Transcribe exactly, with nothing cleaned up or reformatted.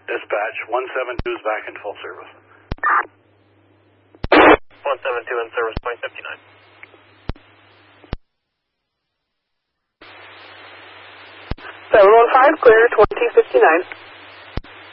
Dispatch, one seven two is back in full service. one seven two in service, point fifty-nine. seven one five, clear, twenty fifty-nine.